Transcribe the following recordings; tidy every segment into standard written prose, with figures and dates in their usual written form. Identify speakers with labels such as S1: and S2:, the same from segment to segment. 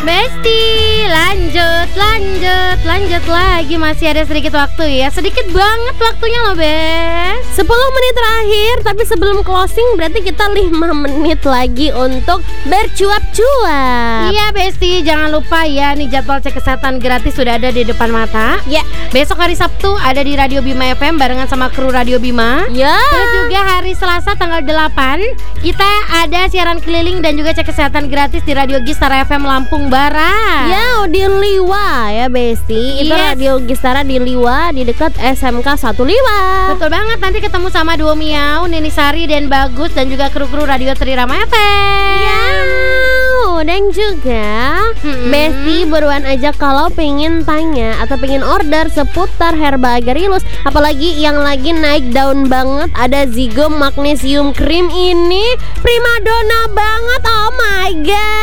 S1: Besti, lanjut lagi. Masih ada sedikit waktu ya. Sedikit banget waktunya loh, Bes.
S2: 10 menit terakhir. Tapi sebelum closing berarti kita 5 menit lagi untuk bercuap-cuap.
S1: Iya, Besti, jangan lupa ya, nih jadwal cek kesehatan gratis sudah ada di depan mata.
S2: Ya.
S1: Besok hari Sabtu ada di Radio Bima FM barengan sama kru Radio Bima.
S2: Ya.
S1: Terus juga hari Selasa tanggal 8 kita ada siaran keliling dan juga cek kesehatan gratis di Radio Gistara FM Lampung Barat.
S2: Ya, di Liwa ya, Besti. Itu
S1: Yes.
S2: Radio Gistara di Liwa, di dekat SMK 1 Liwa.
S1: Betul banget, nanti ketemu sama Duo Miau, Nini Sari dan Bagus dan juga kru-kru Radio Trirama FM.
S2: Ya, dan juga Besti buruan aja kalau pengen tanya atau pengen order seputar herba agarylus, apalagi yang lagi naik daun banget, ada Zigo Magnesium Cream ini primadona banget. Oh my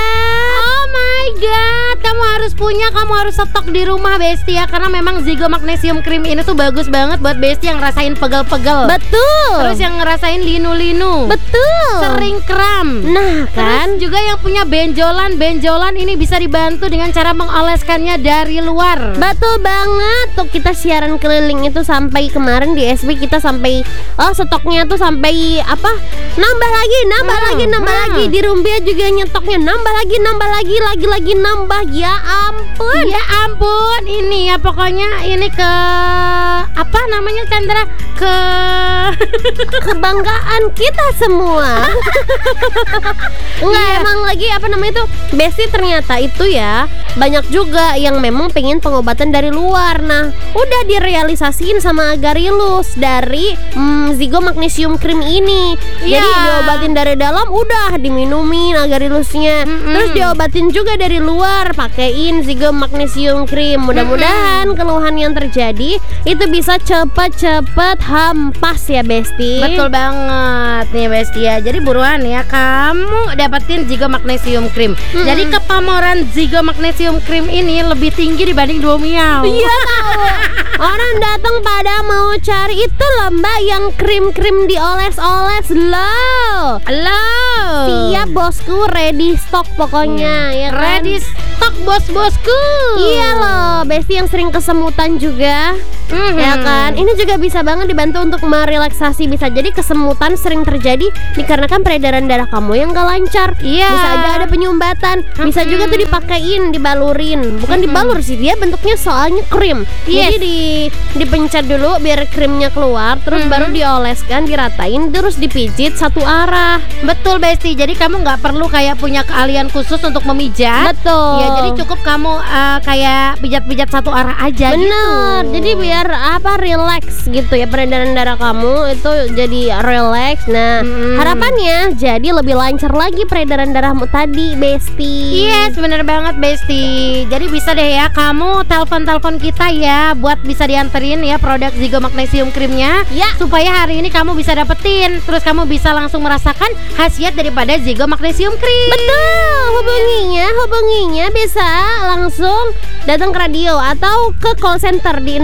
S2: god,
S1: kamu harus punya, kamu harus stok di rumah, Besti ya, karena memang Zigo Magnesium Cream ini tuh bagus banget buat Besti yang ngerasain pegel-pegel.
S2: Betul.
S1: Terus yang ngerasain linu-linu.
S2: Betul.
S1: Sering kram.
S2: Nah kan.
S1: Terus juga yang punya benjolan ini bisa dibantu dengan cara mengoleskannya dari luar.
S2: Betul banget. Tuh kita siaran keliling itu sampai kemarin di SB kita sampai stoknya tuh sampai nambah lagi. Di Rumbia juga nyetoknya nambah lagi nambah. Ya ampun.
S1: Ini ya pokoknya ini Chandra,
S2: kebanggaan kita semua. Enggak, emang lagi Besti ternyata itu ya banyak juga yang memang pengen pengobatan dari luar. Nah, udah direalisasiin sama Agarylus dari Zigo Magnesium Cream ini. Jadi diobatin dari dalam, udah diminumin Agarylusnya. Terus diobatin juga dari luar, pakein Zigo Magnesium Cream. Mudah-mudahan keluhan yang terjadi itu bisa cepat-cepat hampas ya, Besti.
S1: Betul banget nih, Besti ya. Jadi buruan ya kamu dapetin Zigo Magnesium Cream. Jadi kepamoran Zigo Magnesium Cream ini lebih tinggi dibanding Duo Miau.
S2: Iya tahu. Orang datang pada mau cari itu loh, Mbak, yang krim-krim dioles-oles loh. Siap bosku, ready stock pokoknya ya kan?
S1: Ready stock bos-bosku.
S2: Iya loh, Besti yang sering kesemutan juga. Ya kan? Ini juga bisa banget dibantu untuk merelaksasi. Bisa jadi kesemutan sering terjadi dikarenakan peredaran darah kamu yang gak lancar.
S1: Iya.
S2: Bisa aja ada penyumbatan. Bisa juga tuh dipakein, dibalurin. Bukan dibalur sih, dia bentuknya soalnya krim.
S1: Yes.
S2: Jadi dipencet dulu biar krimnya keluar, terus baru dioleskan, diratain, terus dipijit satu arah.
S1: Betul, Besti. Jadi kamu nggak perlu kayak punya keahlian khusus untuk memijat.
S2: Betul.
S1: Ya, jadi cukup kamu kayak pijat-pijat satu arah aja.
S2: Bener.
S1: Gitu.
S2: Jadi biar relax gitu ya, peredaran darah kamu itu jadi relax. Nah, harapannya jadi lebih lancar lagi peredaran darahmu tadi, Besti.
S1: Yes, bener banget, Besti. Jadi bisa deh ya kamu telepon kita ya buat bisa dianterin ya produk Zigo Magnesium Creamnya
S2: ya,
S1: supaya hari ini kamu bisa dapetin. Terus kamu bisa langsung merasakan khasiat daripada Zigo Magnesium Cream.
S2: Betul. Hubunginya bisa langsung datang ke radio atau ke call center di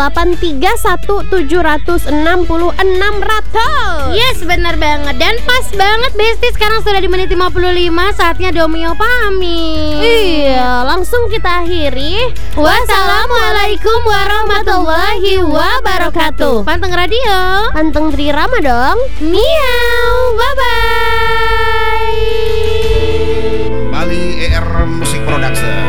S2: 0831 700 60 600.
S1: Yes, benar banget. Dan pas banget, Besti, sekarang sudah di menit 55. Saatnya Duo Miau pamit.
S2: Iya, langsung kita akhiri.
S1: Wassalamualaikum warahmatullahi wabarakatuh. Panteng radio,
S2: panteng Trirama dong.
S1: Miau, bye-bye.
S3: Bali ER Musik Production.